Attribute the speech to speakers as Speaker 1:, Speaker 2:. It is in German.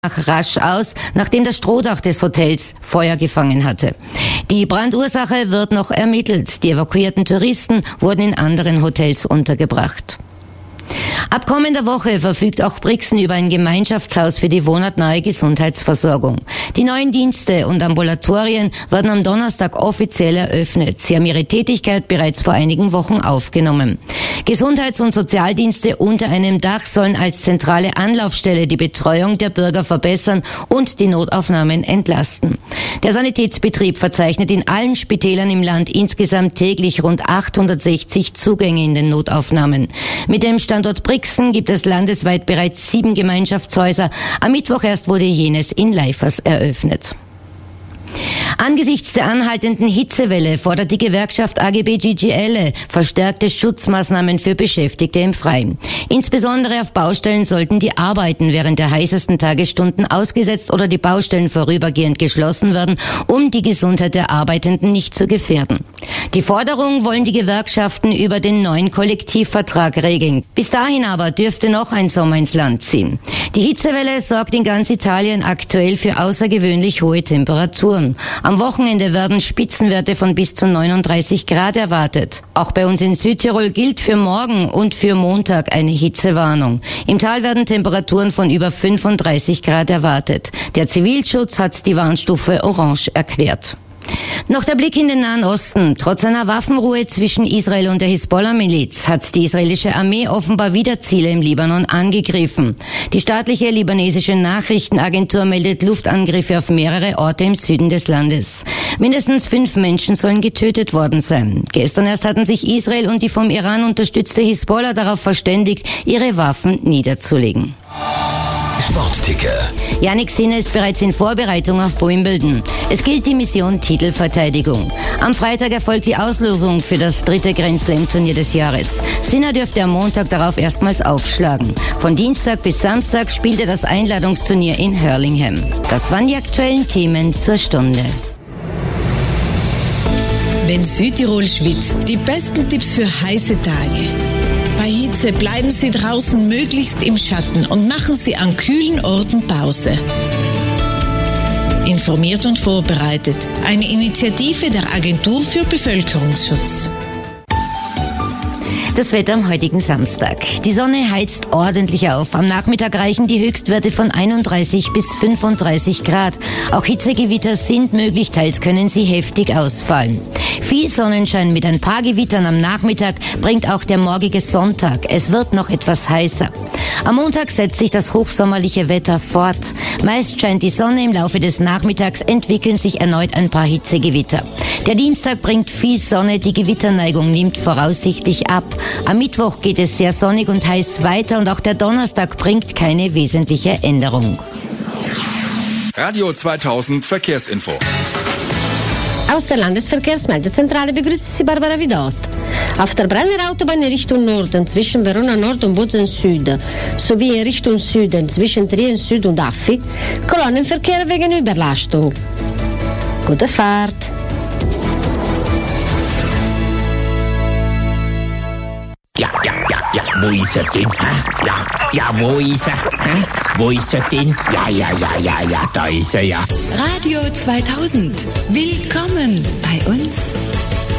Speaker 1: rasch aus, nachdem das Strohdach des Hotels Feuer gefangen hatte. Die Brandursache wird noch ermittelt. Die evakuierten Touristen wurden in anderen Hotels untergebracht. Ab kommender Woche verfügt auch Brixen über ein Gemeinschaftshaus für die wohnortnahe Gesundheitsversorgung. Die neuen Dienste und Ambulatorien werden am Donnerstag offiziell eröffnet. Sie haben ihre Tätigkeit bereits vor einigen Wochen aufgenommen. Gesundheits- und Sozialdienste unter einem Dach sollen als zentrale Anlaufstelle die Betreuung der Bürger verbessern und die Notaufnahmen entlasten. Der Sanitätsbetrieb verzeichnet in allen Spitälern im Land insgesamt täglich rund 860 Zugänge in den Notaufnahmen. Mit dem Standort Brixen gibt es landesweit bereits 7 Gemeinschaftshäuser. Am Mittwoch erst wurde jenes in Leifers eröffnet. Angesichts der anhaltenden Hitzewelle fordert die Gewerkschaft AGB GGL verstärkte Schutzmaßnahmen für Beschäftigte im Freien. Insbesondere auf Baustellen sollten die Arbeiten während der heißesten Tagesstunden ausgesetzt oder die Baustellen vorübergehend geschlossen werden, um die Gesundheit der Arbeitenden nicht zu gefährden. Die Forderung wollen die Gewerkschaften über den neuen Kollektivvertrag regeln. Bis dahin aber dürfte noch ein Sommer ins Land ziehen. Die Hitzewelle sorgt in ganz Italien aktuell für außergewöhnlich hohe Temperaturen. Am Wochenende werden Spitzenwerte von bis zu 39 Grad erwartet. Auch bei uns in Südtirol gilt für morgen und für Montag eine Hitzewarnung. Im Tal werden Temperaturen von über 35 Grad erwartet. Der Zivilschutz hat die Warnstufe Orange erklärt. Noch der Blick in den Nahen Osten. Trotz einer Waffenruhe zwischen Israel und der Hisbollah-Miliz hat die israelische Armee offenbar wieder Ziele im Libanon angegriffen. Die staatliche libanesische Nachrichtenagentur meldet Luftangriffe auf mehrere Orte im Süden des Landes. Mindestens 5 Menschen sollen getötet worden sein. Gestern erst hatten sich Israel und die vom Iran unterstützte Hisbollah darauf verständigt, ihre Waffen niederzulegen.
Speaker 2: Sportticker.
Speaker 1: Jannik Sinner ist bereits in Vorbereitung auf Wimbledon. Es gilt die Mission Titelverteidigung. Am Freitag erfolgt die Auslosung für das 3. Grand Slam-Turnier des Jahres. Sinner dürfte am Montag darauf erstmals aufschlagen. Von Dienstag bis Samstag spielt er das Einladungsturnier in Hurlingham. Das waren die aktuellen Themen zur Stunde.
Speaker 3: Wenn Südtirol schwitzt, die besten Tipps für heiße Tage. Bei Hitze bleiben Sie draußen möglichst im Schatten und machen Sie an kühlen Orten Pause. Informiert und vorbereitet. Eine Initiative der Agentur für Bevölkerungsschutz.
Speaker 1: Das Wetter am heutigen Samstag. Die Sonne heizt ordentlich auf. Am Nachmittag reichen die Höchstwerte von 31 bis 35 Grad. Auch Hitzegewitter sind möglich, teils können sie heftig ausfallen. Viel Sonnenschein mit ein paar Gewittern am Nachmittag bringt auch der morgige Sonntag. Es wird noch etwas heißer. Am Montag setzt sich das hochsommerliche Wetter fort. Meist scheint die Sonne, im Laufe des Nachmittags entwickeln sich erneut ein paar Hitzegewitter. Der Dienstag bringt viel Sonne, die Gewitterneigung nimmt voraussichtlich ab. Am Mittwoch geht es sehr sonnig und heiß weiter und auch der Donnerstag bringt keine wesentliche Änderung.
Speaker 2: Radio 2000 Verkehrsinfo.
Speaker 4: Aus der Landesverkehrsmeldezentrale begrüßt Sie Barbara Vidot. Auf der Brenner Autobahn in Richtung Norden zwischen Verona Nord und Bozen Süd sowie in Richtung Süden zwischen Trien Süd und Affi Kolonnenverkehr wegen Überlastung. Gute Fahrt!
Speaker 5: Ja, wo ist er denn? Ja, wo ist er? Wo ist er denn? Ja, da ist er ja.
Speaker 6: Radio 2000. Willkommen bei uns.